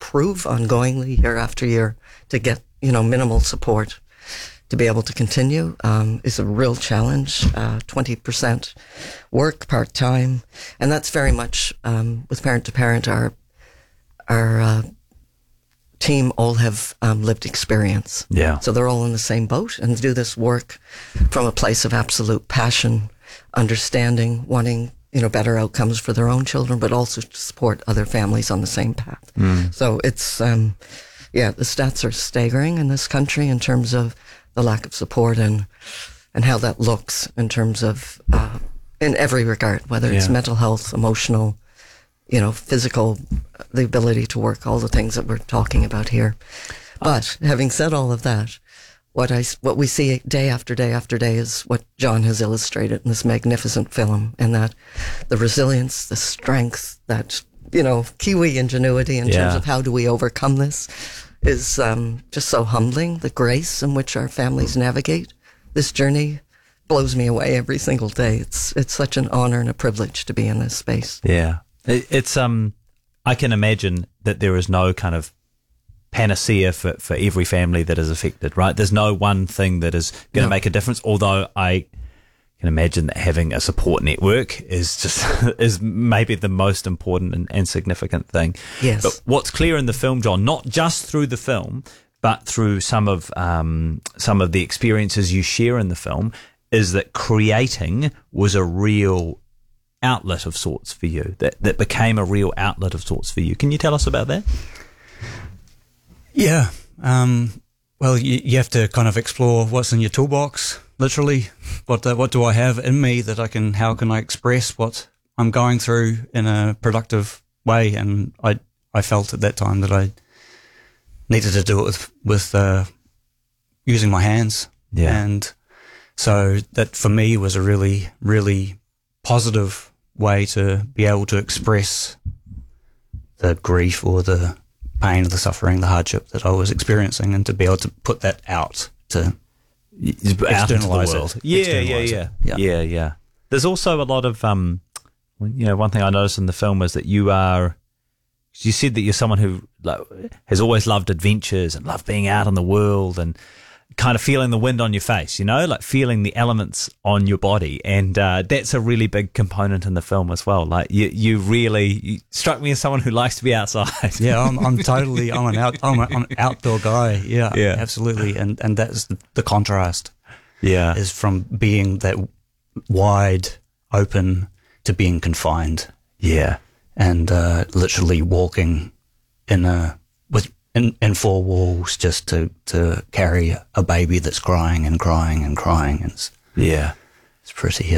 improve ongoingly year after year to get, minimal support to be able to continue is a real challenge. 20% work part-time. And that's very much, with Parent to Parent, our team all have lived experience. Yeah. So they're all in the same boat and do this work from a place of absolute passion, understanding, wanting, better outcomes for their own children, but also to support other families on the same path. So it's, the stats are staggering in this country in terms of the lack of support and how that looks in terms of, in every regard, whether it's mental health, emotional, physical, the ability to work, all the things that we're talking about here. But having said all of that, what we see day after day after day is what John has illustrated in this magnificent film, and that the resilience, the strength, that, Kiwi ingenuity in terms of how do we overcome this is just so humbling. The grace in which our families navigate this journey blows me away every single day. It's such an honor and a privilege to be in this space. Yeah. It's I can imagine that there is no kind of panacea for every family that is affected, right? There's no one thing that is going to make a difference, although I can imagine that having a support network is maybe the most important and significant thing. Yes. But what's clear in the film, John, not just through the film, but through some of the experiences you share in the film, is that creating was a real outlet of sorts for you, that became a real outlet of sorts for you. Can you tell us about that? Yeah. Well, you have to kind of explore what's in your toolbox, literally. What do I have in me that how can I express what I'm going through in a productive way? And I felt at that time that I needed to do it with using my hands. Yeah. And so that for me was a really, really positive way to be able to express the grief or the pain or the suffering, the hardship that I was experiencing, and to be able to put that out to externalize it. Yeah. There's also a lot of, one thing I noticed in the film is that you said that you're someone who has always loved adventures and loved being out in the world and kind of feeling the wind on your face, like feeling the elements on your body. And that's a really big component in the film as well. Like you struck me as someone who likes to be outside. Yeah, I'm an outdoor guy. Yeah, absolutely. And that's the contrast. Yeah. Is from being that wide open to being confined. Yeah. And literally walking in four walls just to carry a baby that's crying and crying and crying. It's pretty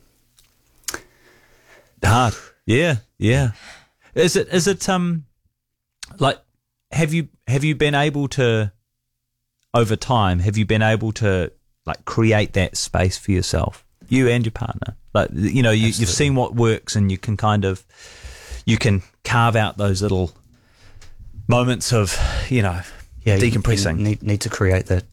hard. Yeah. Is it like have you been able to, over time, like create that space for yourself, you and your partner? Like you've seen what works, and you can carve out those little moments of, decompressing. You need to create that.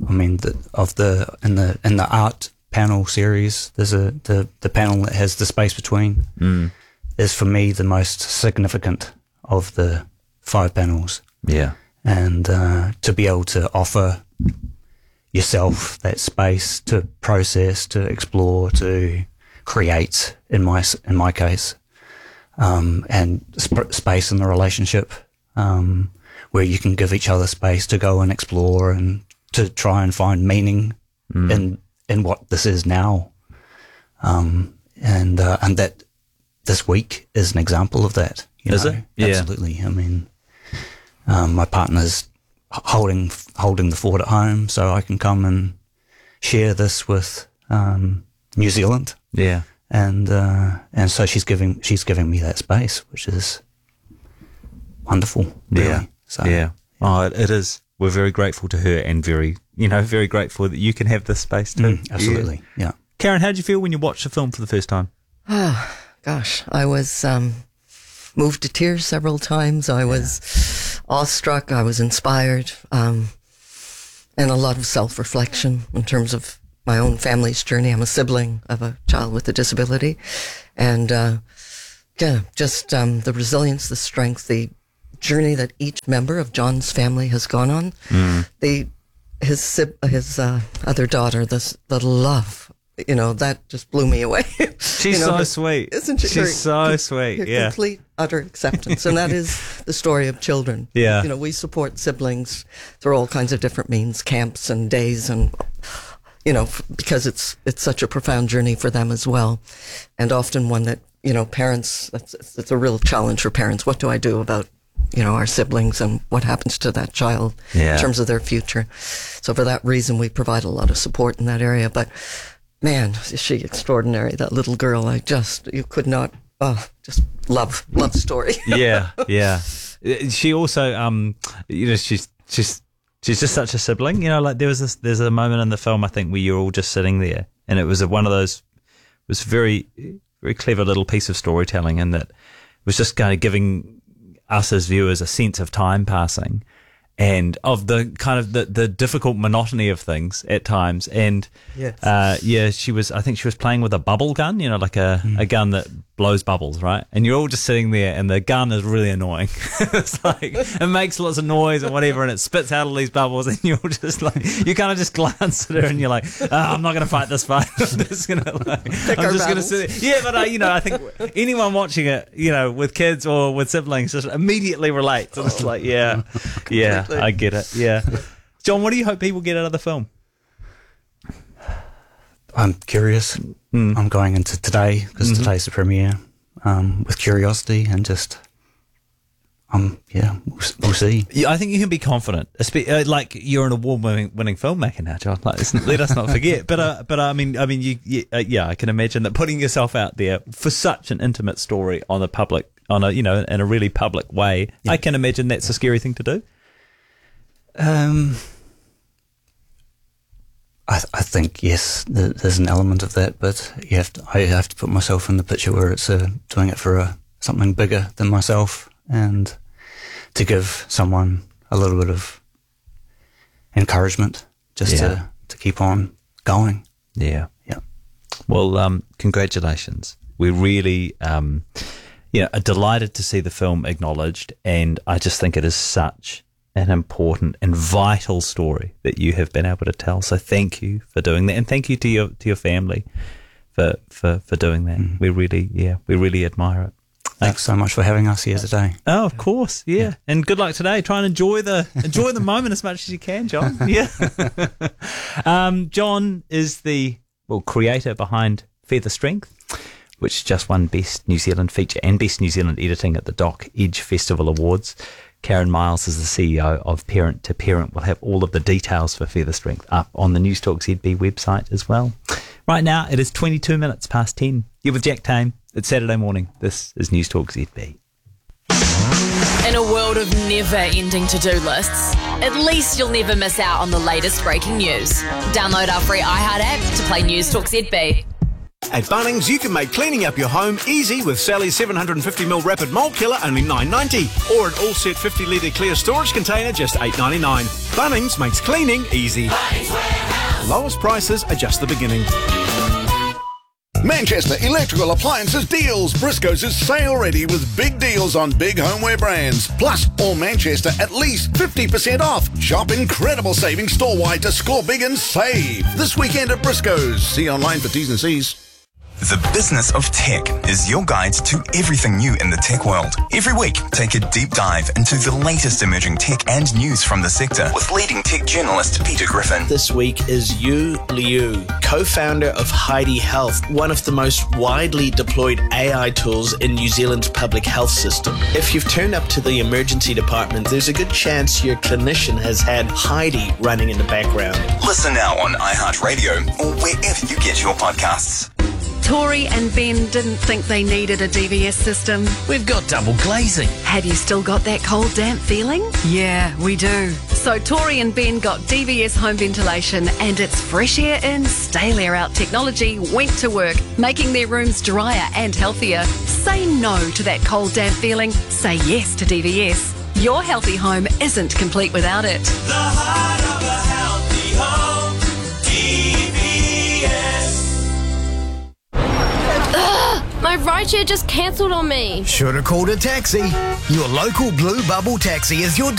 In the art panel series, there's the panel that has the space between is for me the most significant of the 5 panels. Yeah, and to be able to offer yourself that space to process, to explore, to create. In my case, and space in the relationship. Where you can give each other space to go and explore and to try and find meaning in what this is now. And that this week is an example of that. Is it? Yeah. Absolutely. I mean, my partner's holding the fort at home, so I can come and share this with New Zealand. Yeah. And so she's giving me that space, which is wonderful. Really. Yeah. So, yeah. Oh, it is. We're very grateful to her, and very grateful that you can have this space too. Absolutely. Yeah. Karen, how did you feel when you watched the film for the first time? Oh, gosh. I was moved to tears several times. I was awestruck. I was inspired. And a lot of self-reflection in terms of my own family's journey. I'm a sibling of a child with a disability. And, just the resilience, the strength, the journey that each member of John's family has gone on. His other daughter, the love, that just blew me away. She's so sweet, isn't she? She's so sweet. Yeah, complete, utter acceptance, and that is the story of children. Yeah, we support siblings through all kinds of different means, camps and days, and because it's such a profound journey for them as well, and often one that parents. It's a real challenge for parents. What do I do about our siblings and what happens to that child in terms of their future? So for that reason, we provide a lot of support in that area. But man, is she extraordinary, that little girl. You could not, just love story. Yeah. She also, she's just such a sibling, like there's a moment in the film, I think, where you're all just sitting there, and it was one of those, it was very, very clever little piece of storytelling, and that was just kind of giving us as viewers a sense of time passing and of the kind of the difficult monotony of things at times. And I think she was playing with a bubble gun, like a gun that blows bubbles, right? And you're all just sitting there, and the gun is really annoying. It's like, it makes lots of noise and whatever, and it spits out all these bubbles, and you're just like, you kind of just glance at her and you're like, I'm not going to fight this fight. I'm just going to sit there. Yeah, but I think anyone watching it, with kids or with siblings, just immediately relates. And it's like, yeah, I get it. Yeah. John, what do you hope people get out of the film? I'm curious. I'm going into today, because today's the premiere, with curiosity and just, we'll see. Yeah, I think you can be confident. Like, you're an award-winning filmmaker now, John. Like, let us not forget. But I mean, I can imagine that putting yourself out there for such an intimate story in a really public way. Yeah. I can imagine that's a scary thing to do. I think, yes, there's an element of that, but I have to put myself in the picture where it's doing it for something bigger than myself, and to give someone a little bit of encouragement just to keep on going. Yeah. Well, congratulations. We really are delighted to see the film acknowledged, and I just think it is such an important and vital story that you have been able to tell. So thank you for doing that, and thank you to your family for doing that. We really admire it. Thanks so much for having us here today. Oh, of course, yeah. And good luck today. Try and enjoy the moment as much as you can, John. Yeah. John is the creator behind Feather Strength, which just won Best New Zealand Feature and Best New Zealand Editing at the Doc Edge Festival Awards. Karen Miles is the CEO of Parent to Parent. We'll have all of the details for Feather Strength up on the News Talk ZB website as well. Right now, it is 22 minutes past 10. You're with Jack Tame. It's Saturday morning. This is News Talk ZB. In a world of never-ending to-do lists, at least you'll never miss out on the latest breaking news. Download our free iHeart app to play News Talk ZB. At Bunnings, you can make cleaning up your home easy with Sally's 750ml Rapid Mold Killer, only $9.90. Or an all-set 50-litre clear storage container, just $8.99. Bunnings makes cleaning easy. Lowest prices are just the beginning. Manchester Electrical Appliances Deals. Briscoe's is sale ready with big deals on big homeware brands. Plus, all Manchester at least 50% off. Shop incredible savings store-wide to score big and save. This weekend at Briscoe's. See online for T's and C's. The Business of Tech is your guide to everything new in the tech world. Every week, take a deep dive into the latest emerging tech and news from the sector with leading tech journalist Peter Griffin. This week is Yu Liu, co-founder of Heidi Health, one of the most widely deployed AI tools in New Zealand's public health system. If you've turned up to the emergency department, there's a good chance your clinician has had Heidi running in the background. Listen now on iHeartRadio or wherever you get your podcasts. Tori and Ben didn't think they needed a DVS system. We've got double glazing. Have you still got that cold, damp feeling? Yeah, we do. So Tori and Ben got DVS home ventilation, and its fresh air in, stale air out technology went to work, making their rooms drier and healthier. Say no to that cold, damp feeling. Say yes to DVS. Your healthy home isn't complete without it. The heart of a healthy home, DVS. My rideshare just cancelled on me. Should have called a taxi. Your local Blue Bubble taxi is your